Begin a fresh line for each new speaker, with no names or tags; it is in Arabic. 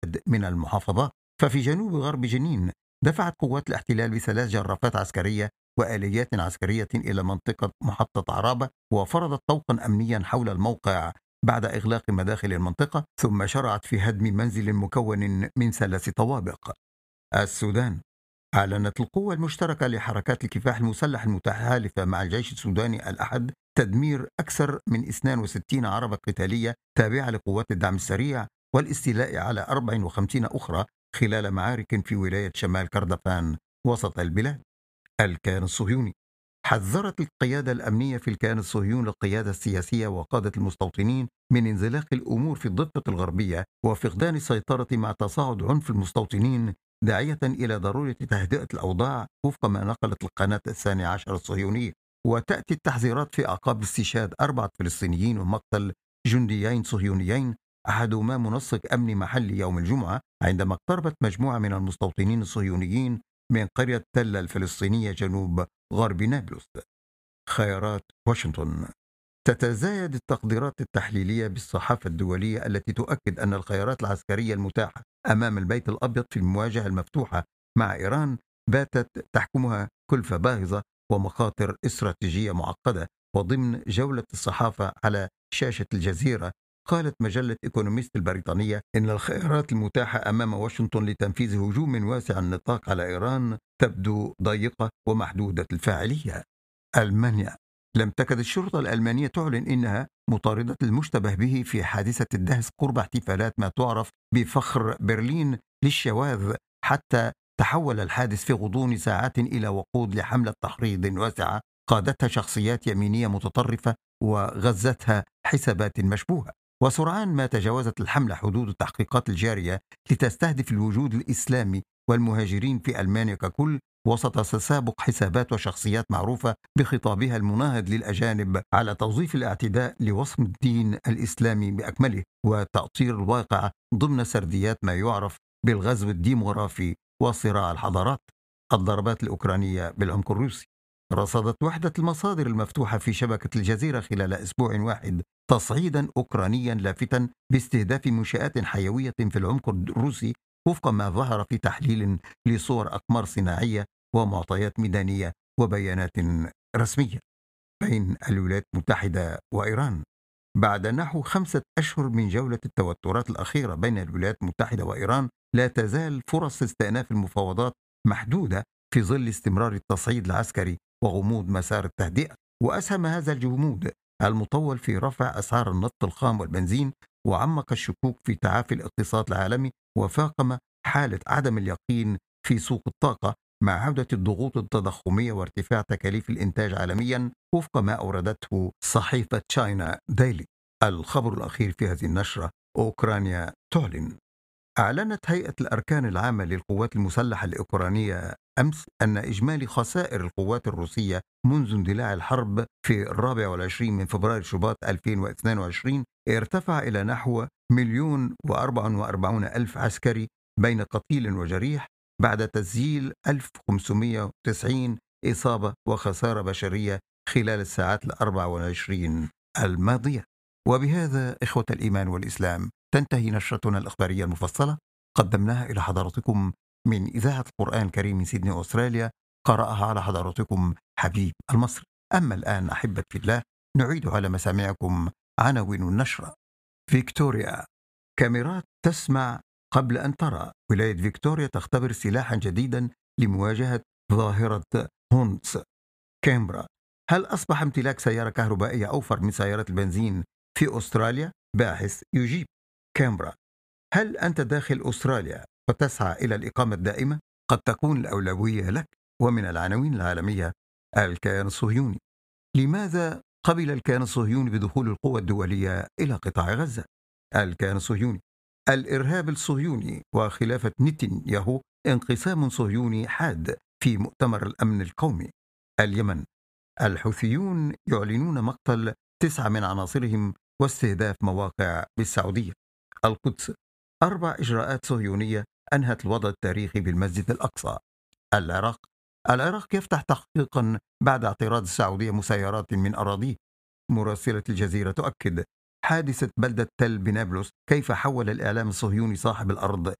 من المحافظات. ففي جنوب غرب جنين دفعت قوات الاحتلال بثلاث جرافات عسكرية وآليات عسكرية إلى منطقة محطة عرابة، وفرضت طوقا أمنيا حول الموقع بعد إغلاق مداخل المنطقة، ثم شرعت في هدم منزل مكون من 3 طوابق. السودان أعلنت القوة المشتركة لحركات الكفاح المسلح المتحالفة مع الجيش السوداني الأحد تدمير أكثر من 62 عربة قتالية تابعة لقوات الدعم السريع والاستيلاء على 54 أخرى خلال معارك في ولاية شمال كردفان وسط البلاد. الكيان الصهيوني حذرت القيادة الأمنية في الكيان الصهيوني القيادة السياسية وقادة المستوطنين من انزلاق الأمور في الضفة الغربية وفقدان السيطرة مع تصاعد عنف المستوطنين، داعية إلى ضرورة تهدئة الأوضاع وفق ما نقلت القناة 12 الصهيونية. وتأتي التحذيرات في أعقاب استشهاد 4 فلسطينيين ومقتل جنديين صهيونيين، أحدهما منسق أمني محلي يوم الجمعة، عندما اقتربت مجموعة من المستوطنين الصهيونيين من قرية تلة الفلسطينية جنوب غرب نابلس. خيارات واشنطن. تتزايد التقديرات التحليلية بالصحافة الدولية التي تؤكد أن الخيارات العسكرية المتاحة أمام البيت الأبيض في المواجهة المفتوحة مع إيران باتت تحكمها كلفة باهظة ومخاطر استراتيجية معقدة. وضمن جولة الصحافة على شاشة الجزيرة، قالت مجلة إيكونوميست البريطانية إن الخيارات المتاحة أمام واشنطن لتنفيذ هجوم واسع النطاق على إيران تبدو ضيقة ومحدودة الفاعلية. ألمانيا. لم تكد الشرطة الألمانية تعلن إنها مطاردة المشتبه به في حادثة الدهس قرب احتفالات ما تعرف بفخر برلين للشواذ، حتى تحول الحادث في غضون ساعات إلى وقود لحملة تحريض واسعة قادتها شخصيات يمينية متطرفة وغزتها حسابات مشبوهة. وسرعان ما تجاوزت الحملة حدود التحقيقات الجارية لتستهدف الوجود الإسلامي والمهاجرين في ألمانيا ككل، وسط تسابق حسابات وشخصيات معروفة بخطابها المناهض للأجانب على توظيف الاعتداء لوصم الدين الإسلامي بأكمله وتأطير الواقع ضمن سرديات ما يعرف بالغزو الديمغرافي وصراع الحضارات. الضربات الأوكرانية بالعمق الروسي. رصدت وحدة المصادر المفتوحة في شبكة الجزيرة خلال أسبوع واحد تصعيدا أوكرانيا لافتا باستهداف منشآت حيوية في العمق الروسي، وفق ما ظهر في تحليل لصور أقمار صناعية ومعطيات ميدانية وبيانات رسمية. بين الولايات المتحدة وإيران. بعد نحو 5 أشهر من جولة التوترات الأخيرة بين الولايات المتحدة وإيران، لا تزال فرص استئناف المفاوضات محدودة في ظل استمرار التصعيد العسكري وغموض مسار التهدئة. وأسهم هذا الجمود المطول في رفع أسعار النفط الخام والبنزين، وعمق الشكوك في تعافي الاقتصاد العالمي، وفاقم حالة عدم اليقين في سوق الطاقة مع عودة الضغوط التضخمية وارتفاع تكاليف الإنتاج عالميا، وفق ما أوردته صحيفة تشاينا ديلي. الخبر الأخير في هذه النشرة: أوكرانيا تعلن. أعلنت هيئة الأركان العامة للقوات المسلحة الأوكرانية أمس أن إجمالي خسائر القوات الروسية منذ اندلاع الحرب في 24 من فبراير شباط 2022 ارتفع إلى نحو 1,044,000 عسكري بين قتيل وجريح، بعد تسجيل 1590 إصابة وخسارة بشرية خلال الساعات 24 الماضية. وبهذا إخوة الإيمان والإسلام تنتهي نشرتنا الإخبارية المفصلة، قدمناها إلى حضراتكم من إذاعة القرآن الكريم من سيدني أستراليا، قرأها على حضراتكم حبيب المصري. أما الآن أحبة في الله، نعيد على مسامعكم عناوين النشرة. فيكتوريا. كاميرات تسمع قبل أن ترى. ولاية فيكتوريا تختبر سلاحا جديدا لمواجهة ظاهرة هونتس. كامبرا. هل أصبح امتلاك سيارة كهربائية أوفر من سيارات البنزين في أستراليا؟ باحث يجيب. كامبرا. هل أنت داخل أستراليا وتسعى إلى الإقامة الدائمة؟ قد تكون الأولوية لك. ومن العناوين العالمية: الكيان الصهيوني. لماذا قبل الكيان الصهيوني بدخول القوى الدولية إلى قطاع غزة؟ الكيان الصهيوني. الإرهاب الصهيوني وخلافة نتنياهو انقسام صهيوني حاد في مؤتمر الأمن القومي. اليمن. الحوثيون يعلنون مقتل 9 من عناصرهم واستهداف مواقع بالسعودية. القدس. 4 إجراءات صهيونية أنهت الوضع التاريخي بالمسجد الأقصى. العراق. العراق يفتح تحقيقا بعد اعتراض السعودية مسيرات من أراضيه. مراسلة الجزيرة تؤكد حادثة بلدة تل بنابلس كيف حول الإعلام الصهيوني صاحب الأرض